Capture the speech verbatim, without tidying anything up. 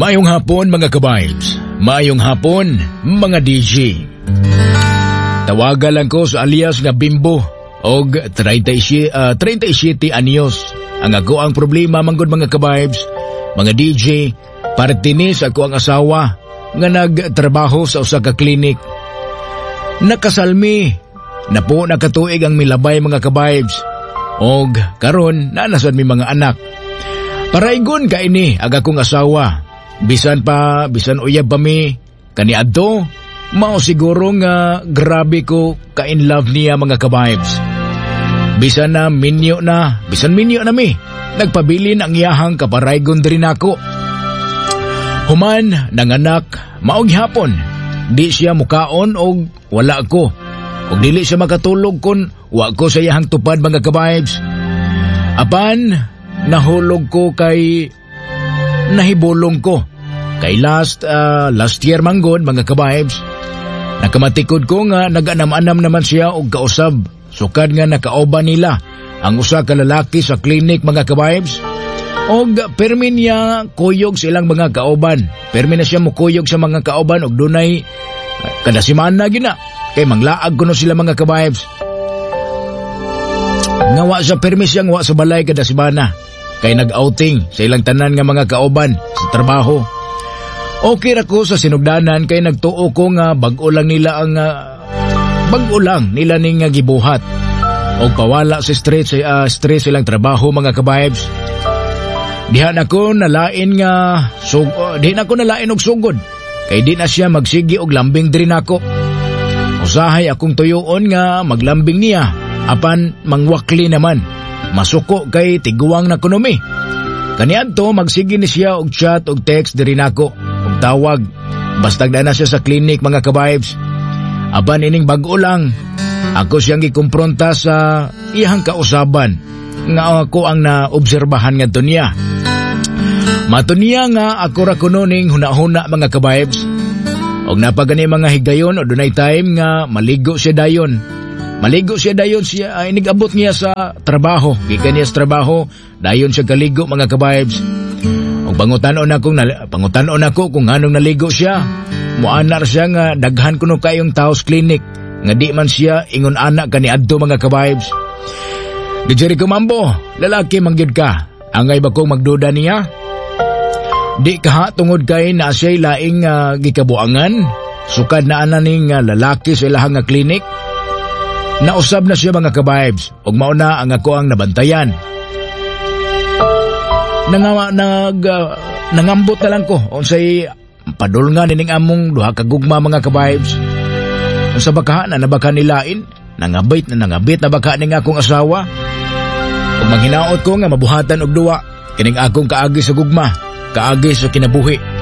Maayong hapon mga ka-vibes. Maayong hapon mga D J. Tawagan lang ko sa alias nga Bimbo og thirty-seven anyos. Ang ako ang problema manggod mga ka-vibes, mga D J, partinis ako ang asawa nga nagtrabaho sa usa ka klinik. Nakasalmi na po nakatuig ang milabay mga ka-vibes. Og karon naanasad mi mga anak. Paraygon ka ini ang akong asawa. Bisan pa, bisan uyab pa mi, kaniadto, mao siguro nga grabe ko ka-in love niya mga ka-vibes. Bisan na minyo na, bisan minyo na mi, nagpabilin ang iyahang kaparaygon din ako. Human, nanganak, maog hapon, di siya mukaon og wala ko. Og dili siya makatulog kun wa ko sa iyahang tupad mga ka-vibes. Apan, nahulog ko kay nahibulong ko. Kay last uh, last year manggod mga ka-vibes, nakamatikod ko nga nag-anam-anam naman siya og kausab. Sukad nga nakaoba nila ang usa ka lalaki sa klinik mga ka-vibes. Og permi niya kuyog silang mga kaoban. Permi na siya mukuyog sa mga kaoban og dunay uh, kada semana gina. Kay manglaag kuno sila mga ka-vibes. Nga wa sa permi siya wa sa balay kada semana. Kay nag-outing sa ilang tanan nga mga kaoban sa trabaho. Okay ra ko sa sinugdanan kay nagtuo ko nga bag-o lang nila ang uh, bag-o lang nila ning nga gibuhat. Og pawala sa stress sa uh, stress ilang trabaho mga ka-vibes. Diha na ko nalain nga sug uh, di na ko nalain og sugod. Kay di na siya magsigi og lambing diri nako. Usahay akong tuyoon nga maglambing niya apan mangwakli naman. Masuko kay tiguwang na kunomi. Kaniadto magsige ni siya og chat og text diri nako og tawag. Basta na siya sa klinik mga ka-vibes. Aban ining bag-o lang, ako siyang gikumpronta sa iyang kausaban nga ako ang naobserbahan ngadto niya. Mato niya nga ako ra kuno ning hunahuna mga ka-vibes. Og napagani mga higayon o dunay time nga maligo siya dayon. Maligo siya dayon siya ay nigabot niya sa trabaho. Gikan niya sa trabaho, dayon siya kaligo mga ka-vibes. Og pangutanon ako, pangutanon ako kung anong naligo siya. Muanar siya nga daghan kuno kayong taos klinik. Nga di man siya ingon anak kaniadto mga ka-vibes. Dijeri ko mambo, lalaki mangyud ka. Angay ba kong magduda niya? Di ka tungod kay na siya'y laing uh, gikabuangan. Sukad na ananing uh, lalaki sa ilahang nga klinik. Nausab na siya mga ka-vibes og mauna ang ako ang nabantayan. Nang, nang, uh, nangambot na lang ko unsay padulngan nining among duha ka gugma mga ka-vibes. Unsa baka na nabaka nilain, nangabit na nangabit na baka ning akong asawa. Ug manghinaot ko nga mabuhatan og duwa kining akong kaagi sa gugma, kaagi sa kinabuhi.